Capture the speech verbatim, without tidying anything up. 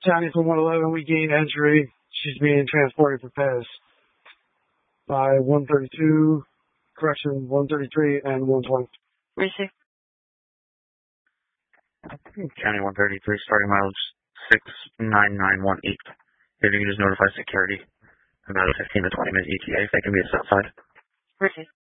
County from one eleven, we gained entry. She's being transported for Pez by one thirty-two, correction, one thirty-three and one twenty. Receive. County one thirty-three, starting mileage six nine nine one eight. If you can just notify security about a fifteen to twenty minute E T A, if they can be a south side. Receive.